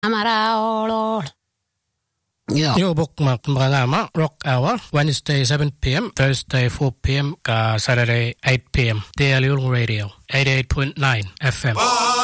Yeah. Your bookmark programa Rock Hour, Wednesday 7 p.m., Thursday 4 p.m., Saturday 8 p.m. Daily Radio, 88.9 FM.